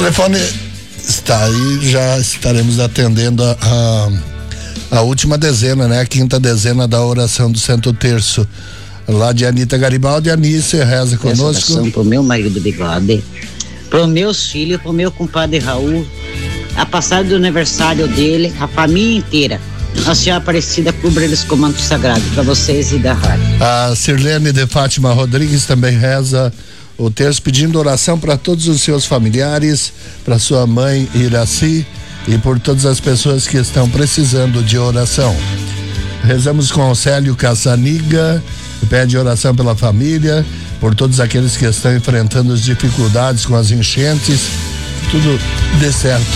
telefone está aí, já estaremos atendendo a última dezena, né? A quinta dezena da oração do Santo Terço. Lá de Anita Garibaldi. Anice, reza conosco. Oração pro meu marido Bigode, pro meus filhos, pro meu compadre Raul, a passagem do aniversário dele, a família inteira. A Senhora Aparecida cubra eles com o manto sagrado, para vocês e da rádio. A Sirlene de Fátima Rodrigues também reza o terço pedindo oração para todos os seus familiares, para sua mãe Iraci e por todas as pessoas que estão precisando de oração. Rezamos com o Célio Caçaniga, pede oração pela família, por todos aqueles que estão enfrentando as dificuldades com as enchentes, tudo dê certo.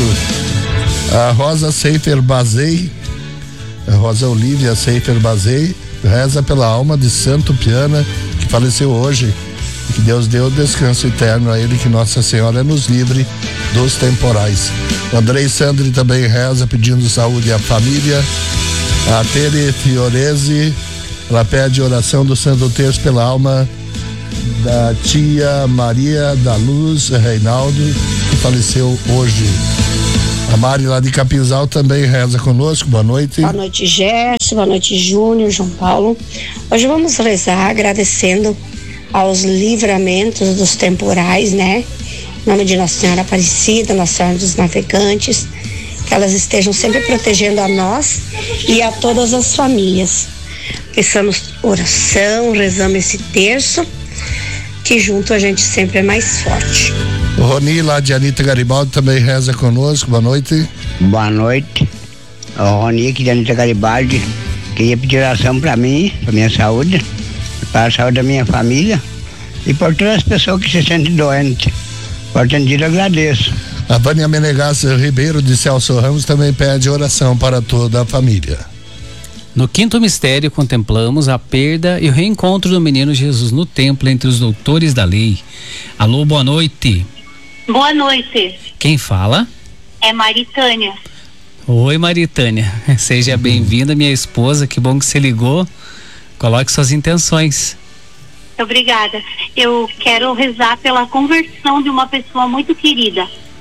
A Rosa Seifer Bazei, a Rosa Olívia Seifer Bazei, reza pela alma de Santo Piana, que faleceu hoje, e que Deus dê o descanso eterno a ele, que Nossa Senhora nos livre dos temporais. O Andrei Sandri também reza pedindo saúde à família. A Tere Fiorese, ela pede oração do Santo Terço pela alma da tia Maria da Luz Reinaldo, que faleceu hoje. A Mari lá de Capinzal também reza conosco. Boa noite. Boa noite, Gerson. Boa noite, Júnior, João Paulo. Hoje vamos rezar agradecendo aos livramentos dos temporais, né? Em nome de Nossa Senhora Aparecida, Nossa Senhora dos Navegantes, que elas estejam sempre protegendo a nós e a todas as famílias. Peçamos oração, rezamos esse terço, que junto a gente sempre é mais forte. O Roni lá de Anita Garibaldi também reza conosco. Boa noite. Boa noite. O Roni aqui de Anita Garibaldi, queria pedir oração para mim, para minha saúde, para a saúde da minha família e por todas as pessoas que se sentem doentes. Por atendido, agradeço. A Vânia Menegas Ribeiro de Celso Ramos também pede oração para toda a família. No quinto mistério, contemplamos a perda e o reencontro do menino Jesus no templo entre os doutores da lei. Alô, boa noite. Boa noite. Quem fala? É Maritânia. Oi, Maritânia. Seja bem-vinda, minha esposa. Que bom que você ligou. Coloque suas intenções. Obrigada. Eu quero rezar pela conversão de uma pessoa muito querida.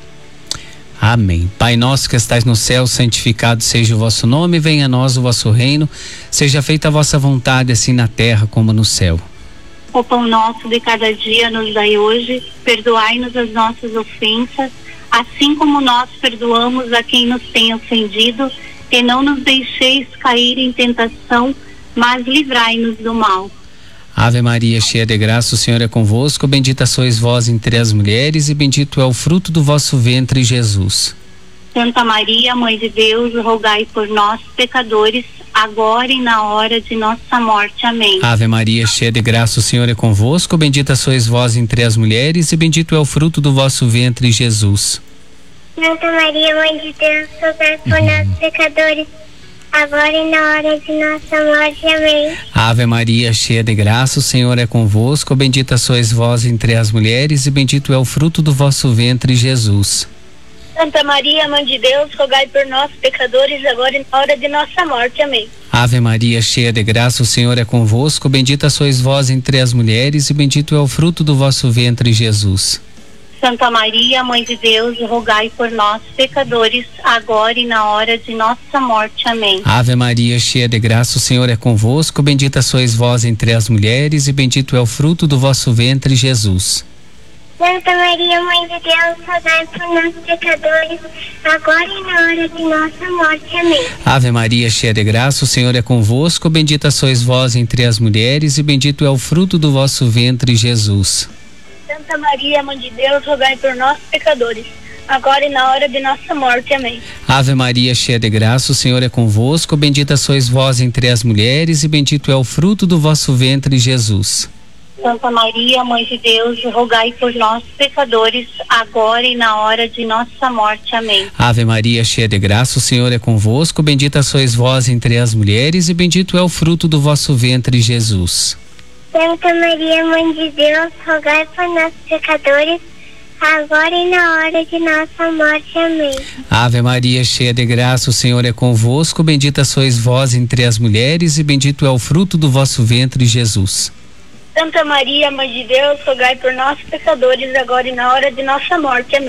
Amém. Pai nosso que estais no céu, santificado seja o vosso nome, venha a nós o vosso reino, seja feita a vossa vontade, assim na terra como no céu. O pão nosso de cada dia nos dai hoje, perdoai-nos as nossas ofensas, assim como nós perdoamos a quem nos tem ofendido, e não nos deixeis cair em tentação, mas livrai-nos do mal. Ave Maria, cheia de graça, o Senhor é convosco, bendita sois vós entre as mulheres e bendito é o fruto do vosso ventre, Jesus. Santa Maria, Mãe de Deus, rogai por nós, pecadores, agora e na hora de nossa morte. Amém. Ave Maria, cheia de graça, o Senhor é convosco, bendita sois vós entre as mulheres e bendito é o fruto do vosso ventre, Jesus. Santa Maria, Mãe de Deus, rogai por nós, pecadores, agora e na hora de nossa morte. Amém. Ave Maria, cheia de graça, o Senhor é convosco, bendita sois vós entre as mulheres e bendito é o fruto do vosso ventre, Jesus. Santa Maria, Mãe de Deus, rogai por nós, pecadores, agora e na hora de nossa morte. Amém. Ave Maria, cheia de graça, o Senhor é convosco, bendita sois vós entre as mulheres e bendito é o fruto do vosso ventre, Jesus. Santa Maria, Mãe de Deus, rogai por nós, pecadores, agora e na hora de nossa morte. Amém. Ave Maria, cheia de graça, o Senhor é convosco, bendita sois vós entre as mulheres e bendito é o fruto do vosso ventre, Jesus. Santa Maria, Mãe de Deus, rogai por nós, pecadores, agora e na hora de nossa morte. Amém. Ave Maria, cheia de graça, o Senhor é convosco, bendita sois vós entre as mulheres e bendito é o fruto do vosso ventre, Jesus. Santa Maria, Mãe de Deus, rogai por nós, pecadores, agora e na hora de nossa morte. Amém. Ave Maria, cheia de graça, o Senhor é convosco, bendita sois vós entre as mulheres e bendito é o fruto do vosso ventre, Jesus. Santa Maria, Mãe de Deus, rogai por nós, pecadores, agora e na hora de nossa morte. Amém. Ave Maria, cheia de graça, o Senhor é convosco, bendita sois vós entre as mulheres e bendito é o fruto do vosso ventre, Jesus. Santa Maria, Mãe de Deus, rogai por nós, pecadores, agora e na hora de nossa morte. Amém. Ave Maria, cheia de graça, o Senhor é convosco, bendita sois vós entre as mulheres e bendito é o fruto do vosso ventre, Jesus. Santa Maria, Mãe de Deus, rogai por nós, pecadores, agora e na hora de nossa morte. Amém.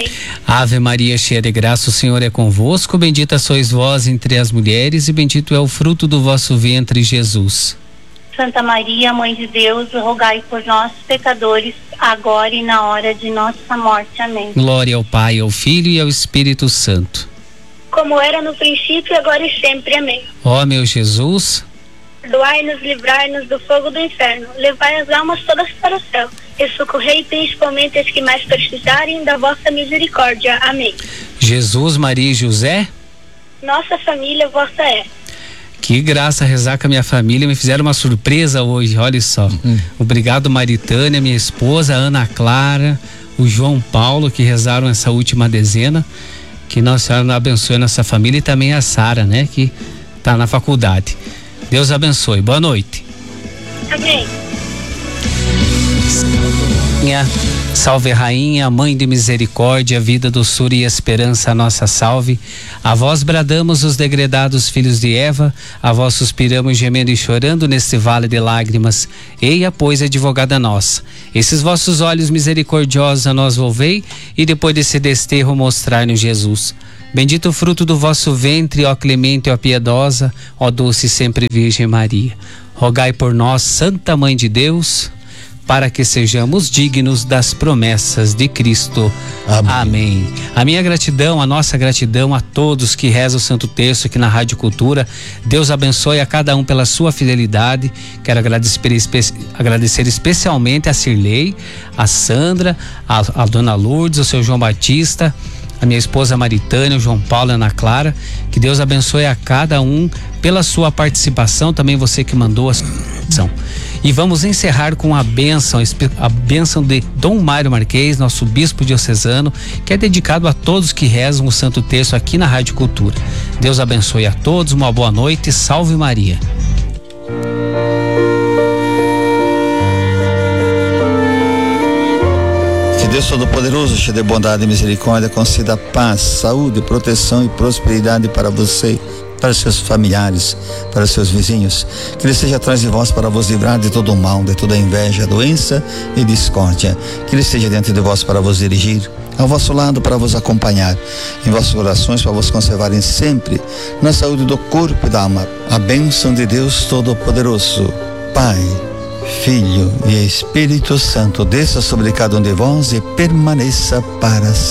Ave Maria, cheia de graça, o Senhor é convosco. Bendita sois vós entre as mulheres e bendito é o fruto do vosso ventre, Jesus. Santa Maria, Mãe de Deus, rogai por nós, pecadores, agora e na hora de nossa morte. Amém. Glória ao Pai, ao Filho e ao Espírito Santo. Como era no princípio, agora e sempre. Amém. Ó meu Jesus, Perdoai-nos, livrai-nos do fogo do inferno, levai as almas todas para o céu e socorrei principalmente as que mais precisarem da vossa misericórdia. Amém. Jesus, Maria e José, Nossa família vossa é. que graça rezar com a minha família, me fizeram uma surpresa hoje, olha só. Obrigado, Maritânia, minha esposa, Ana Clara, o João Paulo, que rezaram essa última dezena. Que Nossa Senhora abençoe a nossa família e também a Sara, né, que está na faculdade. Deus abençoe. Boa noite. Amém. Salve Rainha, Mãe de Misericórdia, vida, doçura e esperança, a nossa salve. A vós bradamos os degredados filhos de Eva, a vós suspiramos gemendo e chorando neste vale de lágrimas. Eia, pois, advogada nossa, esses vossos olhos misericordiosos a nós volvei e depois desse desterro mostrai-nos Jesus. Bendito o fruto do vosso ventre, ó clemente, ó piedosa, ó doce e sempre Virgem Maria. Rogai por nós, Santa Mãe de Deus, para que sejamos dignos das promessas de Cristo. Amém. Amém. A minha gratidão, a nossa gratidão a todos que rezam o Santo Terço aqui na Rádio Cultura. Deus abençoe a cada um pela sua fidelidade. Quero agradecer especialmente a Cirlei, a Sandra, a Dona Lourdes, o seu João Batista, a minha esposa Maritânia, o João Paulo e a Ana Clara. Que Deus abençoe a cada um pela sua participação, também você que mandou a sua participação. E vamos encerrar com a bênção de Dom Mário Marquês, nosso bispo diocesano, que é dedicado a todos que rezam o Santo Terço aqui na Rádio Cultura. Deus abençoe a todos, uma boa noite, salve Maria. Que Deus Todo-Poderoso, cheio de bondade e misericórdia, conceda paz, saúde, proteção e prosperidade para você, para os seus familiares, para os seus vizinhos. Que Ele esteja atrás de vós para vos livrar de todo o mal, de toda inveja, doença e discórdia. Que Ele esteja diante de vós para vos dirigir, ao vosso lado para vos acompanhar, em vossas orações para vos conservarem sempre na saúde do corpo e da alma. A bênção de Deus Todo-Poderoso, Pai, Filho e Espírito Santo, desça sobre cada um de vós e permaneça para sempre.